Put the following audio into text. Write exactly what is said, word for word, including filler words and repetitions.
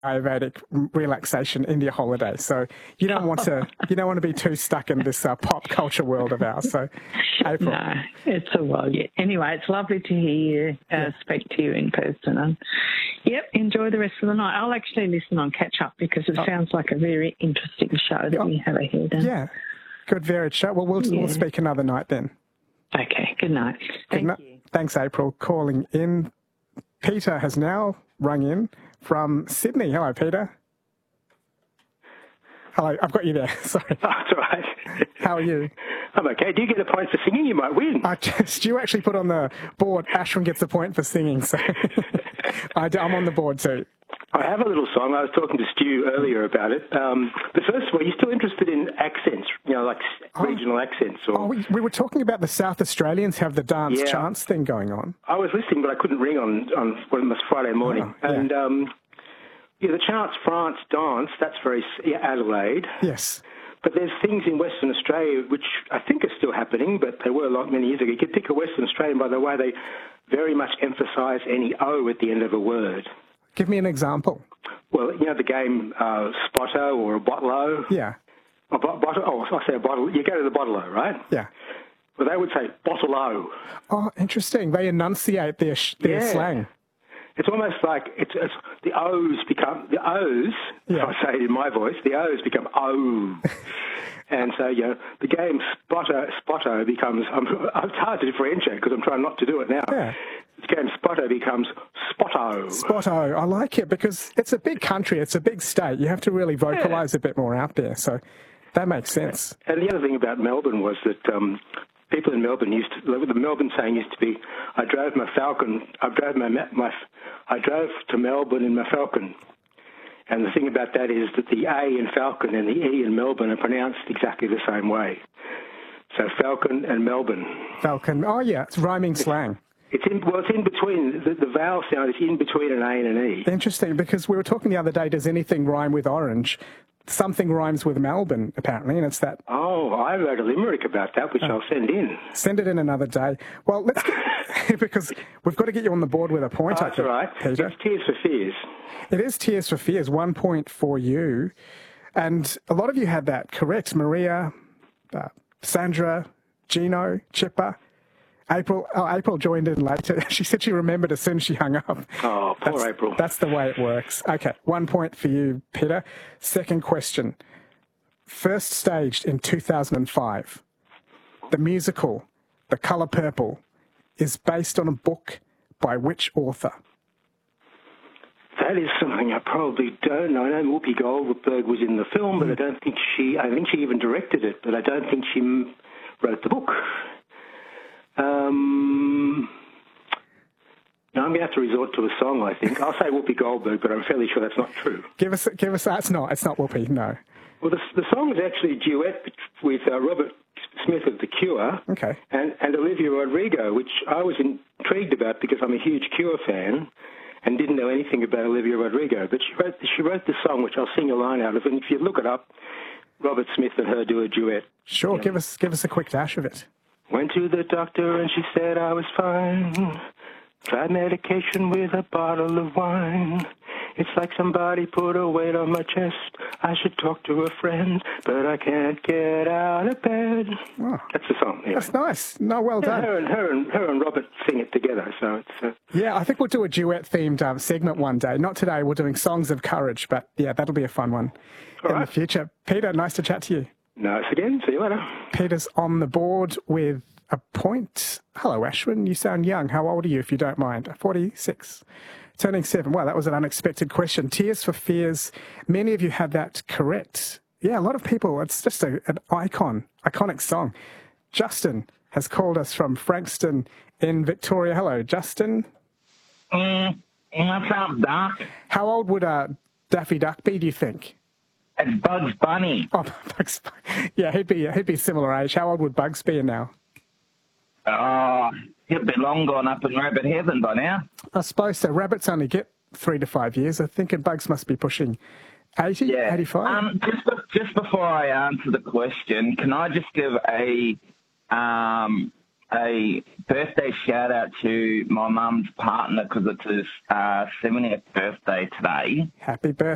Ayurvedic relaxation India holiday. So you don't want to you don't want to be too stuck in this uh, pop culture world of ours. So April. No, it's a while yet. Anyway, it's lovely to hear you, uh, yeah. speak to you in person. And, yep, enjoy the rest of the night. I'll actually listen on catch up because it oh. sounds like a very interesting show that oh. we have ahead. And, yeah, good varied show. Well, we'll, yeah. we'll speak another night then. Okay, good night. Thank good you. Thanks, April, calling in. Peter has now rung in from Sydney. Hello, Peter. Hello, I've got you there. Sorry. Oh, that's all right. How are you? I'm okay. Do you get a point for singing? You might win. I just, you actually put on the board, Ashwin gets a point for singing, so I do, I'm on the board too. I have a little song. I was talking to Stu earlier about it. Um, but first of all, are you still interested in accents, you know, like oh, regional accents? Or... Oh, we, we were talking about the South Australians have the dance yeah. chants thing going on. I was listening, but I couldn't ring on, on what was Friday morning. Oh, yeah. And, um, yeah, the chants France dance, that's very yeah, Adelaide. Yes. But there's things in Western Australia which I think are still happening, but they were a lot many years ago. You could pick a Western Australian by the way they very much emphasise any O at the end of a word. Give me an example. Well, you know the game uh, Spotto or a Bottle-O? Yeah. A bo- bottle, oh, I say a bottle. You go to the Bottle-O, right? Yeah. Well, they would say Bottle-O. Oh, interesting. They enunciate their, sh- their yeah. slang. It's almost like it's, it's the O's become, the O's, yeah. if I say it in my voice, the O's become O. And so, you know, the game Spotto, Spotto becomes, um, it's hard to differentiate because I'm trying not to do it now. Yeah. The game Spotto becomes Spotto. Spotto. I like it because it's a big country, it's a big state. You have to really vocalise yeah. a bit more out there. So that makes sense. And the other thing about Melbourne was that um, people in Melbourne used to, the Melbourne saying used to be, I drove my Falcon, I drove my, my, I drove to Melbourne in my Falcon. And the thing about that is that the A in Falcon and the E in Melbourne are pronounced exactly the same way. So Falcon and Melbourne. Falcon. Oh, yeah, it's rhyming slang. It's in, well, it's in between. The, the vowel sound is in between an A and an E. Interesting, because we were talking the other day, does anything rhyme with orange? Something rhymes with Melbourne, apparently, and it's that... Oh, I wrote a limerick about that, which oh. I'll send in. Send it in another day. Well, let's get... because we've got to get you on the board with a point, oh, I think, that's all right. Peter. It's Tears for Fears. It is Tears for Fears, one point for you. And a lot of you had that correct. Maria, uh, Sandra, Gino, Chipper... April, oh, April joined in later. She said she remembered as soon as she hung up. Oh, poor that's, April. That's the way it works. Okay, one point for you, Peter. Second question. First staged in two thousand five, the musical, The Colour Purple, is based on a book by which author? That is something I probably don't know. I know Whoopi Goldberg was in the film, but I don't think she, I think she even directed it, but I don't think she wrote the book. Um, no, I'm going to have to resort to a song, I think. I'll say Whoopi Goldberg, but I'm fairly sure that's not true. Give us, give us that. It's not. It's not Whoopi, no. Well, the, the song is actually a duet with uh, Robert Smith of The Cure okay. and, and Olivia Rodrigo, which I was intrigued about because I'm a huge Cure fan and didn't know anything about Olivia Rodrigo. But she wrote, she wrote the song, which I'll sing a line out of, and if you look it up, Robert Smith and her do a duet. Sure, give us, give us a quick dash of it. Went to the doctor and she said I was fine. Tried medication with a bottle of wine. It's like somebody put a weight on my chest. I should talk to a friend, but I can't get out of bed. Oh, that's the song. Yeah. That's nice. No, well yeah, done. Her and, her, and, her and Robert sing it together. So it's. Uh... Yeah, I think we'll do a duet-themed um, segment one day. Not today. We're doing Songs of Courage, but yeah, that'll be a fun one All in right. the future. Peter, nice to chat to you. Nice again. See you later. Peter's on the board with a point. Hello, Ashwin. You sound young. How old are you, if you don't mind? forty-six. Turning seven. Wow, that was an unexpected question. Tears for Fears. Many of you had that correct. Yeah, a lot of people. It's just a, an icon, iconic song. Justin has called us from Frankston in Victoria. Hello, Justin. Mm, what's up, Doc? How old would uh, Daffy Duck be, do you think? It's Bugs Bunny. Oh, Bugs Bunny. Yeah, he'd be, he'd be similar age. How old would Bugs be now? Oh, he'd be long gone up in rabbit heaven by now. I suppose so. Rabbits only get three to five years. I think, and Bugs must be pushing eighty, yeah. eighty-five. Um, just, just before I answer the question, can I just give a um, a birthday shout out to my mum's partner because it's his uh, seventieth birthday today. Happy birthday.